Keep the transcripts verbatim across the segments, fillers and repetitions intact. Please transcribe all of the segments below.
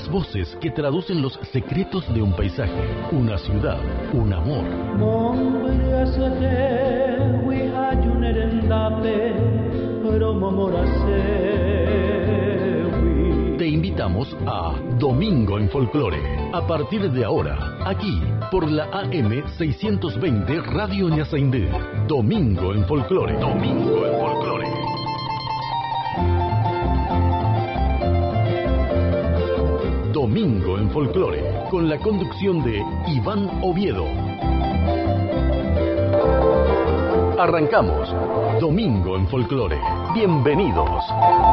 Las voces que traducen los secretos de un paisaje, una ciudad, un amor. Te invitamos a Domingo en Folclore. A partir de ahora, aquí, por la A M seiscientos veinte Radio Ñasaindú. Domingo en Folclore. Domingo en Folclore. Domingo en Folclore, con la conducción de Iván Oviedo. Arrancamos. Domingo en Folclore. Bienvenidos.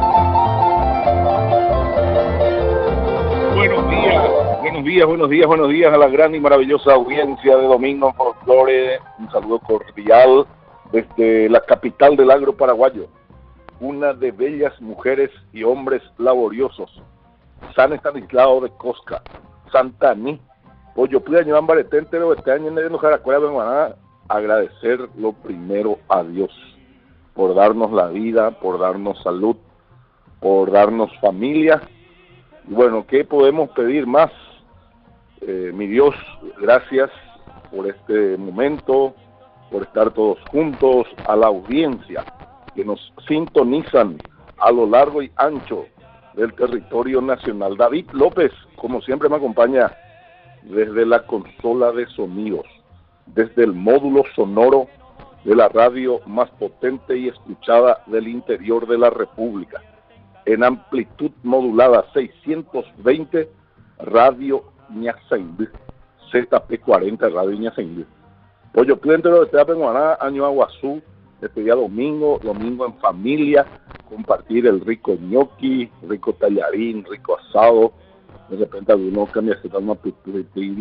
Buenos días, buenos días, buenos días, buenos días a la gran y maravillosa audiencia de Domingo en Folclore. Un saludo cordial desde la capital del agro paraguayo. Una de bellas mujeres y hombres laboriosos. San Estanislao de Cosca, Santaní, Pollo Puya, Ñuan Baretente, este año en el Jaracuera, Benguaná. Agradecer lo primero a Dios por darnos la vida, por darnos salud, por darnos familia. Y bueno, ¿qué podemos pedir más? Eh, mi Dios, gracias por este momento, por estar todos juntos, a la audiencia que nos sintonizan a lo largo y ancho del territorio nacional. David López, como siempre, me acompaña desde la consola de sonidos, desde el módulo sonoro de la radio más potente y escuchada del interior de la República, en amplitud modulada seiscientos veinte, Radio Ñasaindú, Z P cuarenta, Radio Ñasaindú. Pollo Puente de Teapenguaná, Año Aguazú, este día domingo, domingo en familia, compartir el rico ñoqui, rico tallarín, rico asado. De repente algunos cambian se una pintura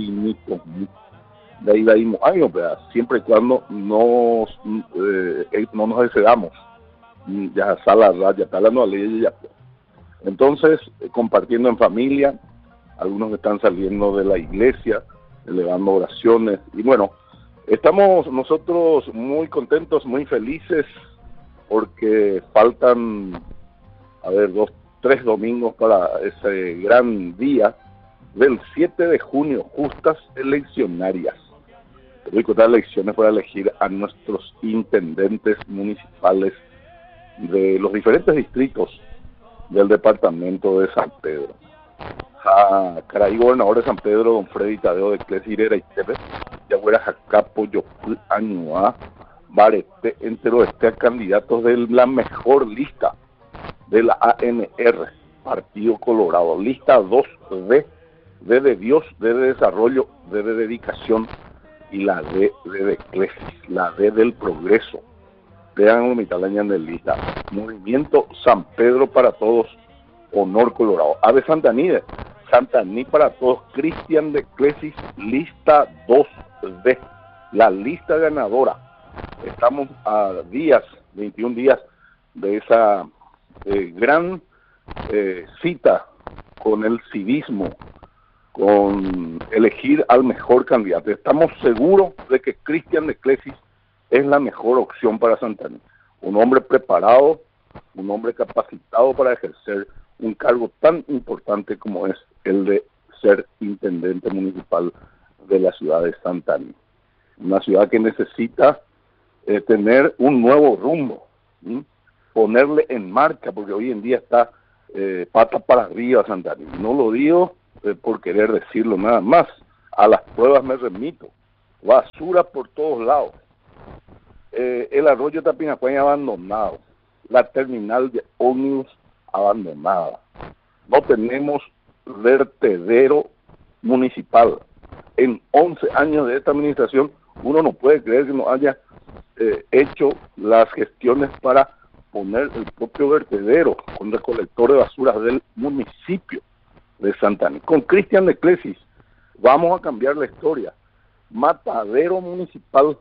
de ahí de ahí años, ¿verdad? Siempre y cuando nos, eh, no nos excedamos. Ya sala ya está la nueva ley ya. Entonces, eh, compartiendo en familia, algunos están saliendo de la iglesia, elevando oraciones, y bueno, estamos nosotros muy contentos, muy felices, porque faltan, a ver, dos, tres domingos para ese gran día del siete de junio, justas eleccionarias. Voy a contar elecciones para elegir a nuestros intendentes municipales de los diferentes distritos del departamento de San Pedro. Ja, caray, gobernador de San Pedro, don Freddy Tadeo de Clesirera y Tepe, Yagüera Jacapo, Yopul, Añuá, Barete, entero este candidatos de la mejor lista de la A N R, Partido Colorado, lista dos D, D de Dios, D de desarrollo, D de dedicación, y la D de Eclesis, la D del progreso. Vean un mitalaña en el lista. Movimiento San Pedro para todos, Honor Colorado. Ave Santaní, Santaní para todos, Cristian de Eclesis, lista dos D, la lista ganadora. Estamos a días, veintiún días de esa eh, gran eh, cita con el civismo, con elegir al mejor candidato. Estamos seguros de que Cristian de Eclesis es la mejor opción para Santaní. Un hombre preparado, un hombre capacitado para ejercer un cargo tan importante como es el de ser intendente municipal de la ciudad de Santaní. Una ciudad que necesita eh, tener un nuevo rumbo, ¿sí? Ponerle en marcha, porque hoy en día está eh, pata para arriba Santaní. No lo digo eh, por querer decirlo nada más, a las pruebas me remito. Basura por todos lados. Eh, el arroyo Tapinacuaña abandonado, la terminal de ómnibus abandonada. No tenemos vertedero municipal. En once años de esta administración, uno no puede creer que no haya eh, hecho las gestiones para poner el propio vertedero con recolector de basuras del municipio de Santaní. Con Cristian de Eclesis vamos a cambiar la historia. Matadero municipal,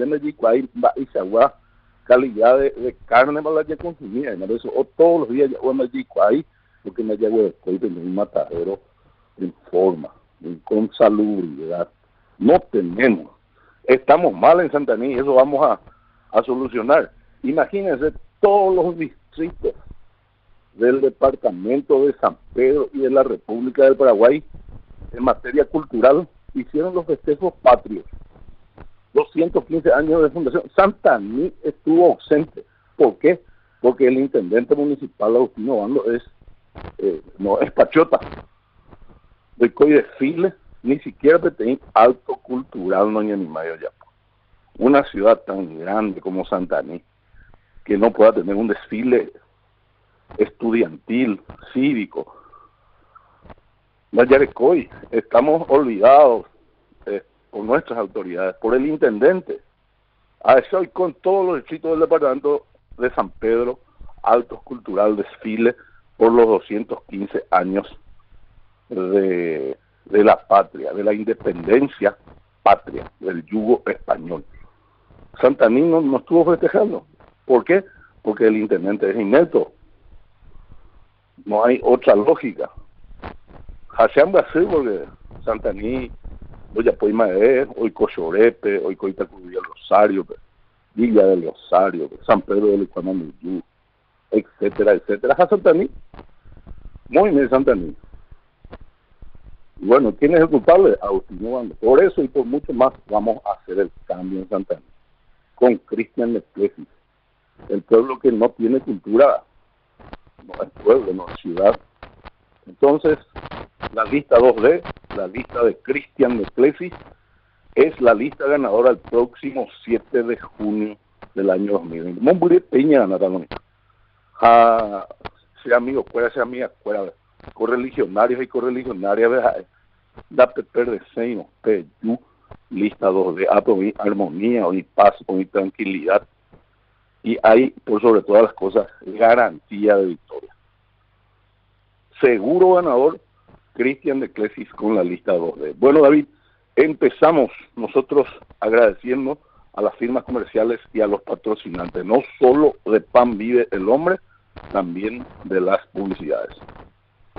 calidad de, de carne para la consumida, eso, o todos los días o en ahí, porque me llevo después de un matadero en forma, con salubridad. No tenemos, estamos mal en Santaní, eso vamos a, a solucionar. Imagínense todos los distritos del departamento de San Pedro y de la República del Paraguay en materia cultural hicieron los festejos patrios. doscientos quince años de fundación. Santaní estuvo ausente. ¿Por qué? Porque el intendente municipal Agustino Obando es eh, no es pachota. De coi desfile, ni siquiera pertenece alto cultural no hay ni mayo ya. Una ciudad tan grande como Santaní, que no pueda tener un desfile estudiantil, cívico. La Yarecoy, estamos olvidados eh, por nuestras autoridades, por el intendente. A eso y con todos los distritos del departamento de San Pedro, actos cultural, desfile por los doscientos quince años de, de la patria, de la independencia patria, del yugo español. Santaní no, no estuvo festejando. ¿Por qué? Porque el intendente es inepto. No hay otra lógica. Hashem Brasil, porque Santaní, hoy Apoy Maé, hoy Cochorepe, hoy Coitacudí del Rosario, Villa del Rosario, San Pedro del Icuanamuyú, etcétera, etcétera. A Santaní, muy bien Santaní. Y bueno, ¿quién es el culpable? Agustino Obando. Por eso y por mucho más vamos a hacer el cambio en Santaní, con Cristian Leclesis, el pueblo que no tiene cultura, no es pueblo, no es ciudad. Entonces, la lista dos D, la lista de Cristian Leclesis, es la lista ganadora el próximo siete de junio del año dos mil veinte. Momburi Peña, Natalia. Ja, sea amigo, fuera, sea amiga, fuera, correligionarios y correligionarias, da peper de seino, peyu, lista dos D, hay armonía, hay paz, hay tranquilidad, y hay, por sobre todas las cosas, garantía de victoria. Seguro ganador, Cristian Leclesis con la lista dos D. Bueno, David, empezamos nosotros agradeciendo a las firmas comerciales y a los patrocinantes. No solo de pan vive el hombre, también de las publicidades.